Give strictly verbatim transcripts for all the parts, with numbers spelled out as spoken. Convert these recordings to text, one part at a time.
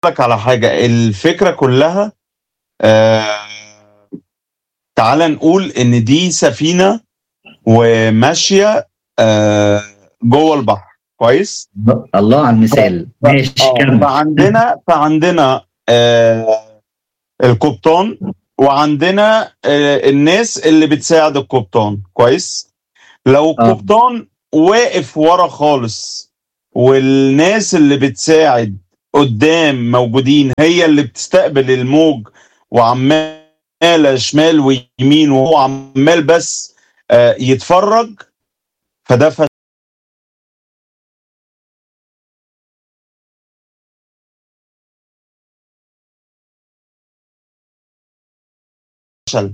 لك على حاجة، الفكرة كلها آه تعال نقول إن دي سفينة وماشية آه جوه البحر، كويس؟ الله على المثال. ف- ماشي، اه كمل. فعندنا فعندنا آه القبطان، وعندنا آه الناس اللي بتساعد القبطان، كويس؟ لو اه القبطان واقف ورا خالص والناس اللي بتساعد قدام موجودين، هي اللي بتستقبل الموج وعمالة شمال ويمين وهو عمال بس آه، يتفرج، فده فشل.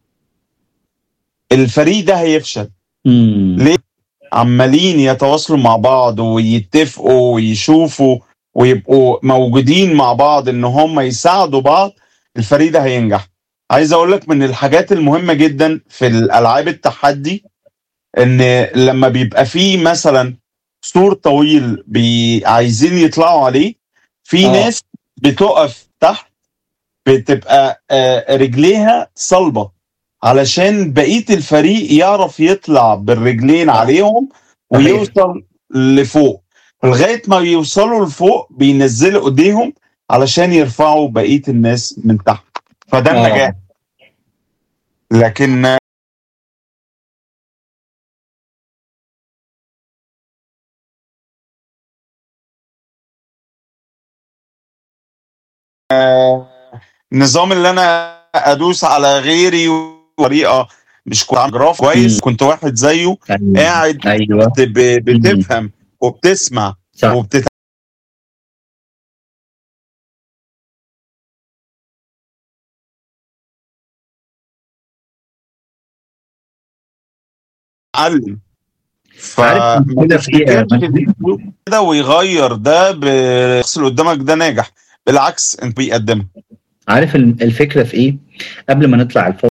الفريق ده هيفشل امم ليه؟ عمالين يتواصلوا مع بعض ويتفقوا ويشوفوا ويبقوا موجودين مع بعض ان هم يساعدوا بعض، الفريق ده هينجح. عايز اقول لك من الحاجات المهمة جدا في الالعاب التحدي ان لما بيبقى فيه مثلا سور طويل بي عايزين يطلعوا عليه، في اه ناس بتقف تحت بتبقى آه، رجليها صلبة علشان بقية الفريق يعرف يطلع بالرجلين عليهم صحيح. ويوصل لفوق. لغاية ما يوصلوا لفوق بينزلوا ايديهم علشان يرفعوا بقية الناس من تحت، فده النجاح. اه لكن آه، النظام اللي انا ادوس على غيري بطريقه مش كويس، جراف امم كويس، كنت واحد زيه ايوه قاعد ايوه. بت- ب- امم بتفهم وبتسمع صح. وبتتعلم. عارف فما المشكله في ايه يا تفتكرش مجدي؟ كده ويغير ده بالشخص اللي قدامك ده ناجح، بالعكس انت بيقدمها. عارف الم- الفكره في ايه؟ قبل ما نطلع الفاصل